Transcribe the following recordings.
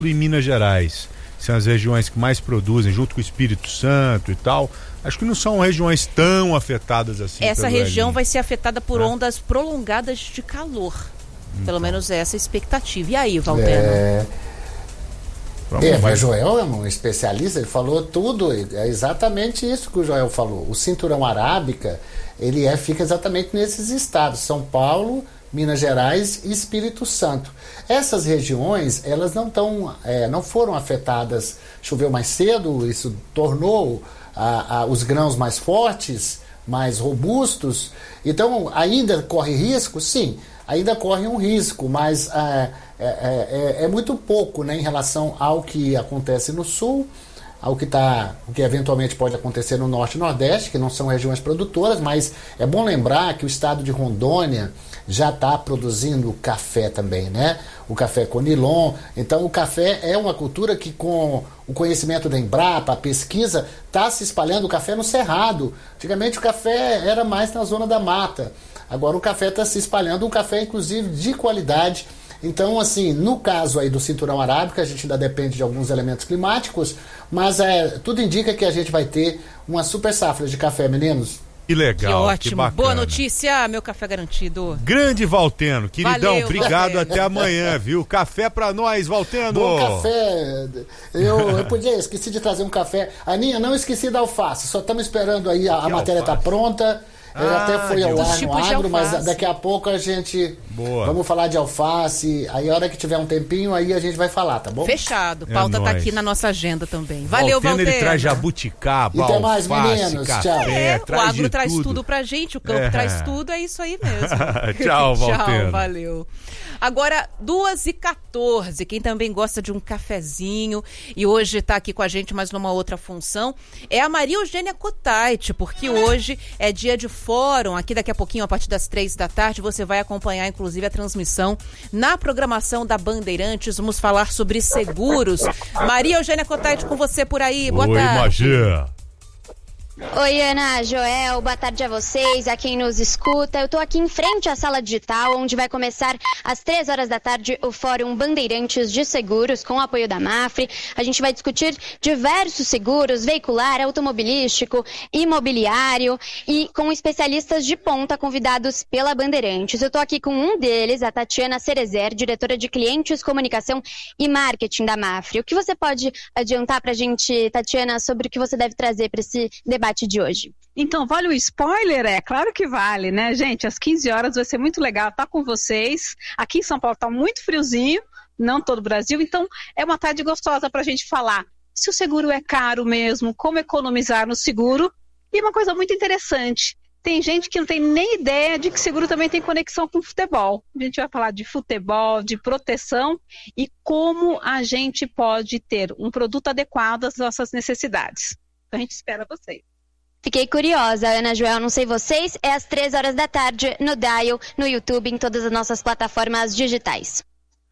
em Minas Gerais são as regiões que mais produzem, junto com o Espírito Santo e tal, acho que não são regiões tão afetadas assim. Essa região vai ser afetada por ondas prolongadas de calor. Pelo menos essa é a expectativa. E aí, Valteno? Mas Joel é um especialista, ele falou tudo, é exatamente isso que o Joel falou. O cinturão arábica, ele fica exatamente nesses estados, São Paulo, Minas Gerais e Espírito Santo. Essas regiões, elas não foram afetadas, choveu mais cedo, isso tornou os grãos mais fortes, mais robustos, então ainda corre risco? Sim, ainda corre um risco, mas é muito pouco, né, em relação ao que acontece no sul, o que eventualmente pode acontecer no norte e nordeste, que não são regiões produtoras, mas é bom lembrar que o estado de Rondônia já está produzindo café também, né? O café conilon. Então o café é uma cultura que, com o conhecimento da Embrapa, a pesquisa, está se espalhando. O café no cerrado. Antigamente o café era mais na zona da mata. Agora o café está se espalhando, um café inclusive de qualidade. Então, assim, no caso aí do cinturão arábico, a gente ainda depende de alguns elementos climáticos, mas tudo indica que a gente vai ter uma super safra de café, meninos. Que legal, que ótimo, que bacana. Boa notícia, meu café garantido. Grande Valteno, queridão, Valeu, obrigado, Valteno. Até amanhã, viu? Café pra nós, Valteno. Bom café, eu esqueci de trazer um café. Aninha, não esqueci da alface, só estamos esperando aí, a matéria tá pronta. Até foi ao ar no agro, mas daqui a pouco a gente... Vamos falar de alface. Aí a hora que tiver um tempinho, aí a gente vai falar, tá bom? Fechado. Pauta tá aqui na nossa agenda também. Valeu, Valteno. Ele traz jabuticaba, e até mais, meninos. Café, tchau. O agro traz tudo pra gente, o campo traz tudo, é isso aí mesmo. Tchau, Valteno. Tchau, valeu. Agora, 2h14, quem também gosta de um cafezinho e hoje está aqui com a gente, mas numa outra função, é a Maria Eugênia Cutaiti, porque hoje é dia de fórum. Aqui daqui a pouquinho, a partir das 3 da tarde, você vai acompanhar, inclusive, a transmissão na programação da Bandeirantes. Vamos falar sobre seguros. Maria Eugênia Cutaiti com você por aí. Boa tarde. Oi, Magia. Oi, Ana, Joel, boa tarde a vocês, a quem nos escuta. Eu tô aqui em frente à sala digital, onde vai começar às 3 horas da tarde o Fórum Bandeirantes de Seguros, com o apoio da Mafre. A gente vai discutir diversos seguros, veicular, automobilístico, imobiliário e com especialistas de ponta convidados pela Bandeirantes. Eu tô aqui com um deles, a Tatiana Cerezer, diretora de Clientes, Comunicação e Marketing da Mafre. O que você pode adiantar pra gente, Tatiana, sobre o que você deve trazer para esse debate de hoje? Então, vale o spoiler? É claro que vale, né, gente? Às 15 horas vai ser muito legal estar com vocês. Aqui em São Paulo está muito friozinho, não todo o Brasil, então é uma tarde gostosa para a gente falar se o seguro é caro mesmo, como economizar no seguro. E uma coisa muito interessante, tem gente que não tem nem ideia de que seguro também tem conexão com futebol. A gente vai falar de futebol, de proteção e como a gente pode ter um produto adequado às nossas necessidades. Então a gente espera vocês. Fiquei curiosa, Ana, Joel, não sei vocês, é às 3 horas da tarde no Dial, no YouTube, em todas as nossas plataformas digitais.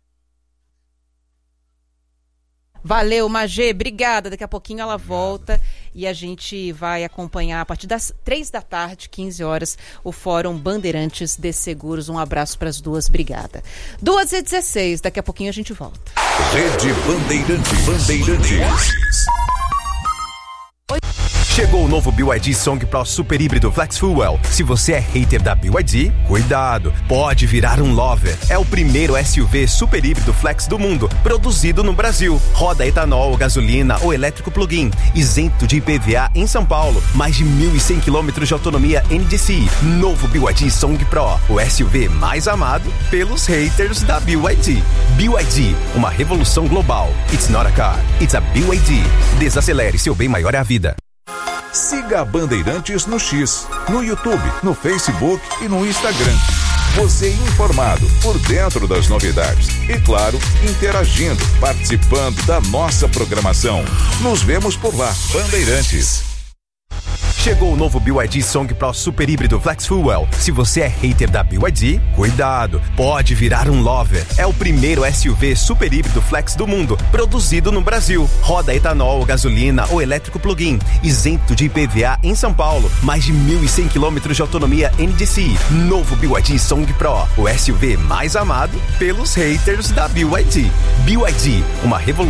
Valeu, Magê, obrigada. Daqui a pouquinho ela volta e a gente vai acompanhar a partir das 3 da tarde, 15 horas, o Fórum Bandeirantes de Seguros. Um abraço para as duas, obrigada. 2h16, daqui a pouquinho a gente volta. Rede Bandeirantes. Chegou o novo BYD Song Pro Super Híbrido Flex Fuel. Se você é hater da BYD, cuidado, pode virar um lover. É o primeiro SUV super híbrido flex do mundo, produzido no Brasil. Roda etanol, gasolina ou elétrico plug-in, isento de IPVA em São Paulo. Mais de 1.100 km de autonomia NDCi. Novo BYD Song Pro, o SUV mais amado pelos haters da BYD. BYD, uma revolução global. It's not a car, it's a BYD. Desacelere, seu bem maior é a vida. Siga a Bandeirantes no X, no YouTube, no Facebook e no Instagram. Você informado, por dentro das novidades. E claro, interagindo, participando da nossa programação. Nos vemos por lá, Bandeirantes. Chegou o novo BYD Song Pro Super Híbrido Flex Fuel. Se você é hater da BYD, cuidado, pode virar um lover. É o primeiro SUV super híbrido flex do mundo, produzido no Brasil. Roda etanol, gasolina ou elétrico plug-in, isento de IPVA em São Paulo. Mais de 1.100 km de autonomia NDCi. Novo BYD Song Pro, o SUV mais amado pelos haters da BYD. BYD, uma revolução